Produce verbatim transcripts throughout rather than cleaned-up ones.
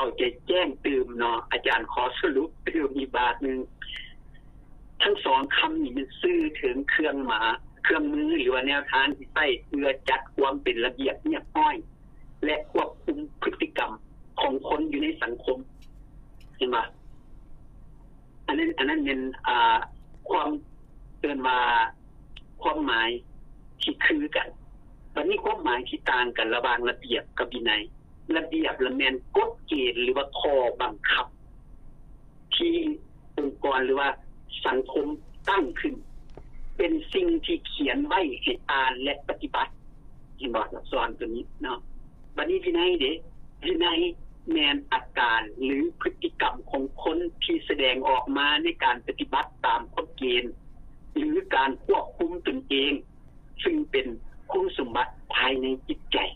ใจแจ้งตื่มเนาะอาจารย์ขอสรุปตื่มอีกบาทนึงทั้งสองคำนี้มันซื่อถึงเครื่องหมาเครื่องมือหรือว่าแนวทางที่ใช้เพื่อจัดความเป็นระเบียบเรียบร้อยและควบคุมพฤติกรรมของคนอยู่ในสังคมเห็นไหมอันนั้นอันนั้นเป็นอ่าความเตือนมาความหมายที่คือกันวันนี้ความหมายที่ต่างกันระหว่างระเบียบกับวินัยระเบียบละแม่นกฎเกณฑ์หรือว่าข้อบังคับที่องค์กรหรือว่าสังคมตั้งขึ้นเป็นสิ่งที่เขียนไว้ให้อ่านและปฏิบัติเห็นบ่ลักษณะตัวนี้เนาะบัดนี้วินัยเด้วินัยแม่นอาการหรือพฤติกรรมของคนที่แสดงออกมาในการปฏิบัติตามกฎเกณฑ์หรือการควบคุมตนเองซึ่งเป็นคุณสมบัติภายในจิตใจ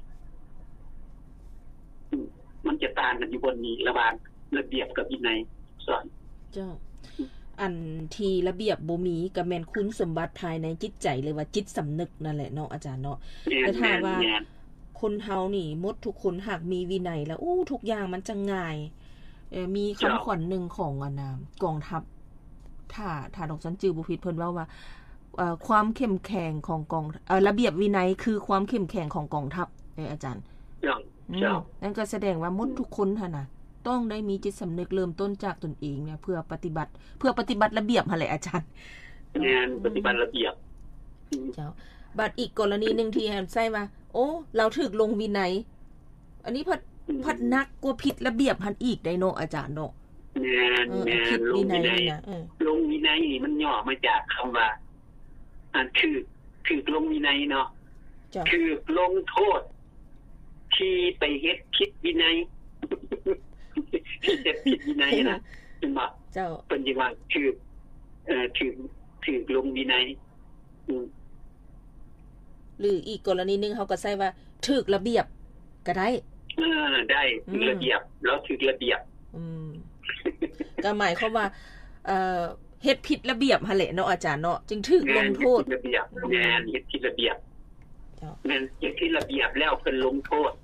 มันจะต่างกันอยู่บนนี้ระหว่างระเบียบกับวินัยสอนเจ้าอันที่ระเบียบบ่มีก็แม่นคุณสมบัติภายในจิตใจเลยว่าจิตสำนึกนั่นแหละเนาะอาจารย์เนาะแต่ถ้าว่าคนเฮานี่หมดทุกคนหากมีวินัยแล้วอู้ทุกอย่างมันจะง่ายเอ่อมีคำขวัญนึงของอันน่ะกองทัพถ้าถ้าดอกสันจือบ่ผิดเพิ่นเว้าว่าเอ่อความเข้มแข็งของกองเอ่อระเบียบวินัยคือความเข้มแข็งของกองทัพเด้ออาจารย์เจ้านั่นก็แสดงว่าหมดทุกคนหั่นน่ะต้องได้มีจิตสำนึกเริ่มต้นจากตนเองเนี่ยเพื่อปฏิบัติเพื่อปฏิบัติระเบียบหั่นแหละอาจารย์งานปฏิบัติระเบียบเจ้าบัดอีกกรณีนึงที่แฮมใส่ว่าโอ้เราถูกลงวินัยอันนี้พัดพัดนักกว่าผิดระเบียบหันอีกได้เนาะอาจารย์เนาะงานงานลงวินัยลงวินัยนี่มันย่อมาจากคำว่าอันคือคือลงวินัยเนาะคือลงโทษที่ไปเฮ็ดผิดวินัยที่เฮ็ดผิดวินัยนะเป็นบ่เจ้าเป็นจังว่าคือเอ่อถือถือลงวินัยอืมหรืออีกกรณีนึงเฮาก็ใช้ว่าถูกระเบียบก็ได้เออได้ถูกระเบียบแล้วถูกระเบียบอืมก็หมายความว่าเอ่อเฮ็ดผิดระเบียบหั่นแหละเนาะอาจารย์เนาะจึงถูกลงโทษระเบียบแม่นเฮ็ดผิดระเบียบแม่นเฮ็ดผิดระเบียบแล้วเพิ่นลงโทษ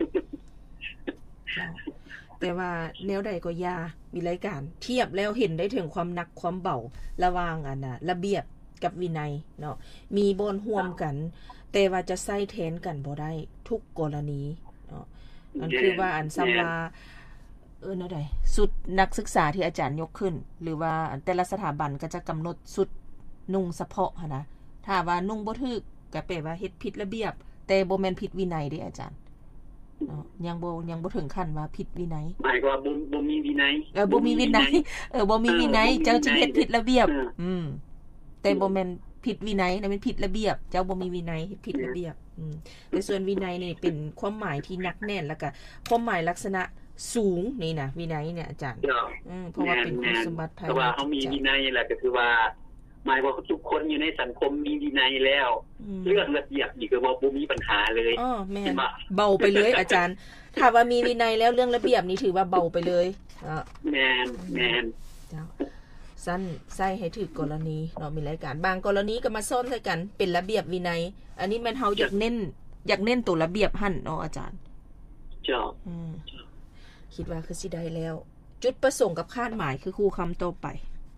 แต่ว่าแนวใดก็อย่ามีรายการเทียบแล้วเห็นได้ถึงความหนักความเบาระหว่างอันน่ะระเบียบกับวินัยเนาะมีบ่อนร่วมกันแต่ว่าจะใช้แทนกันบ่ได้ทุกกรณีเนาะอันคือว่าอันซ้ำว่าเออแนวใดสุดนักศึกษาที่อาจารย์ยกขึ้นหรือว่าแต่ละสถาบันก็จะกำหนดสุดนุ่งเฉพาะหั่นนะถ้าว่านุ่งบ่ถูกก็แปลว่าเฮ็ดผิดระเบียบแต่บ่แม่นผิดวินัยเด้อาจารย์เนาะยังบ่ยังบ่ถึงขั้นว่าผิดวินัยหมายว่าบ่บ่มีวินัยเออบ่มีวินัยเออบ่มีวินัยเจ้าจึงเฮ็ดผิดระเบียบอืมแต่บ่แม่นผิดวินัยนะเป็นผิดระเบียบเจ้าบ่มีวินัยเฮ็ดผิดระเบียบอืมแต่ส่วนวินัยนี่เป็นความหมายที่หนักแน่นแล้วก็ความหมายลักษณะสูงนี่นะวินัยเนี่ยอาจารย์อืมเพราะว่าเป็นคุณสมบัติภายในแต่ว่าเฮามีวินัยแหละก็คือว่าหมายว่าทุกคนอยู่ในสังคมมีวินัยแล้วเรื่องระเบียบนี่ก็บ่บ่มีปัญหาเลยอ้อแม่นเบาไปเลยอาจารย์ถ้าว่ามีวินัยแล้วเรื่องระเบียบนี่ถือว่าเบาไปเลยเออแม่นแม่นเจ้าสั้นใส่ให้ถูกกรณีเนาะมีรายการบางกรณีก็มาซ่อนใส่กันเป็นระเบียบวินัยอันนี้แม่นเฮาอยากเน้นอยากเน้นตัวระเบียบหั่นเนาะอาจารย์เจ้าอืมคิดว่าคือสิได้แล้วจุดประสงค์กับคาดหมายคือครูคำต่อไป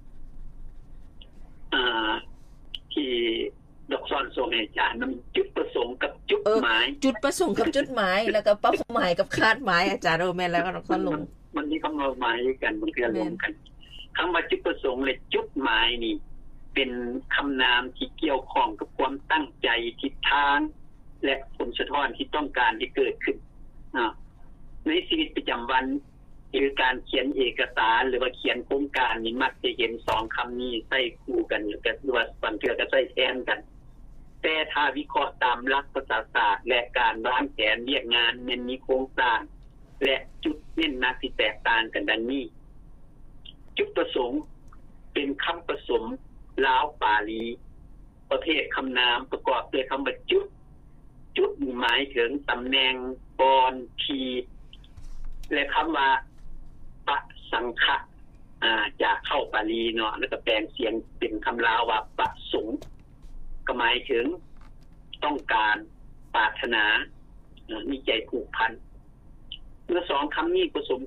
อ่าที่ดอกซ่อนส่งให้อาจารย์มันจุดประสงค์กับจุดหมายจุดประสงค์กับจุดหมายแล้วก็เป้าหมายกับคาดหมายอาจารย์เอาแม่นแล้วก็ดอกซ่อนลงมันมีคำหมายกันมันคือรวมกันคำว่าจุดประสงค์และจุดหมายนี่เป็นคำนามที่เกี่ยวข้องกับความตั้งใจทิศทางและผลสะท้อนที่ต้องการที่เกิดขึ้นในชีวิตประจำวันหรือการเขียนเอกสารหรือว่าเขียนโครงการนี่มักจะเห็นสองคำนี้ใส่คู่กันหรือว่าบางเทื่อก็ใส่แทนกันแต่ถ้าวิเคราะห์ตามหลักภาษาศาสตร์และการวางแผนเรียกงานมันมีโครงสร้างและจุดเน้นหนักที่แตกต่างกันดังนี้จุดประสงค์เป็นคำผสมลาวปาลีประเภทคำนามประกอบด้วยคำว่าจุดจุดหมายถึงตำแหน่งบอนทีและคำว่าปะสังฆะอ่าจากเข้าปาลีเนาะแล้วก็แปลงเสียงเป็นคำลาวว่าประสงค์ก็หมายถึงต้องการปรารถนามีใจผูกพันเมื่อสองคำนี้ผสม